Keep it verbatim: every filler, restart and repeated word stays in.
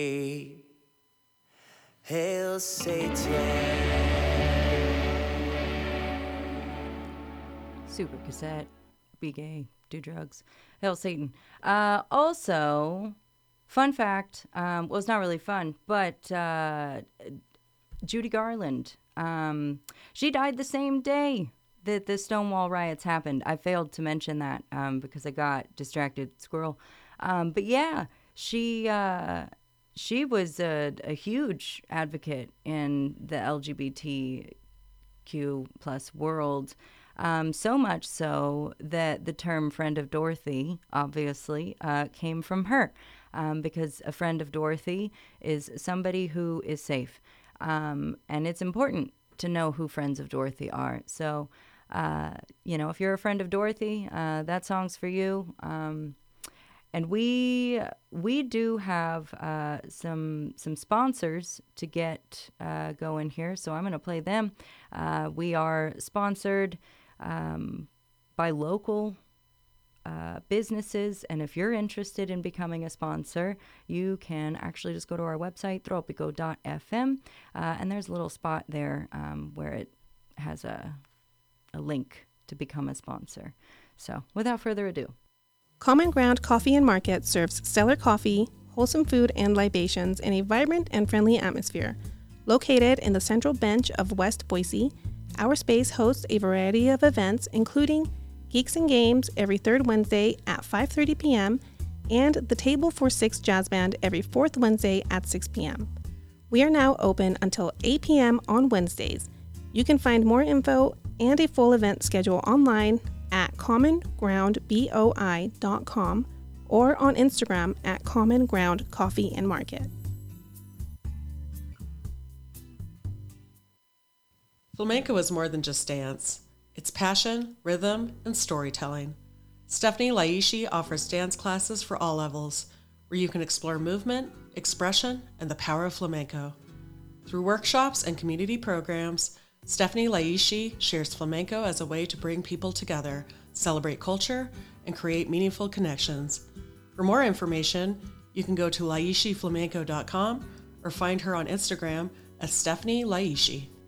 Hail Satan. Super cassette. Be gay. Do drugs. Hail Satan. Uh, also, fun fact. Um, well, it's not really fun, but uh, Judy Garland. Um, she died the same day that the Stonewall riots happened. I failed to mention that um, because I got distracted. Squirrel. Um, but yeah, she... Uh, She was a, a huge advocate in the L G B T Q plus world, um, so much so that the term friend of Dorothy, obviously, uh, came from her, um, because a friend of Dorothy is somebody who is safe. Um, and it's important to know who friends of Dorothy are. So, uh, you know, if you're a friend of Dorothy, uh, that song's for you. Um, And we we do have uh, some some sponsors to get uh, going here, so I'm going to play them. Uh, we are sponsored um, by local uh, businesses, and if you're interested in becoming a sponsor, you can actually just go to our website, tropico dot f m, uh, and there's a little spot there um, where it has a, a link to become a sponsor. So without further ado. Common Ground Coffee and Market serves stellar coffee, wholesome food, and libations in a vibrant and friendly atmosphere. Located in the central bench of West Boise, our space hosts a variety of events, including Geeks and Games every third Wednesday at five thirty p.m. and the Table for Six Jazz Band every fourth Wednesday at six p.m. We are now open until eight p.m. on Wednesdays. You can find more info and a full event schedule online at common ground boi dot com or on Instagram at Common Ground Coffee and Market. Flamenco is more than just dance. It's passion, rhythm, and storytelling. Stephanie Laishi offers dance classes for all levels, where you can explore movement, expression, and the power of flamenco. Through workshops and community programs, Stephanie Laishi shares flamenco as a way to bring people together, celebrate culture, and create meaningful connections. For more information, you can go to laishi flamenco dot com or find her on Instagram as Stephanie Laishi.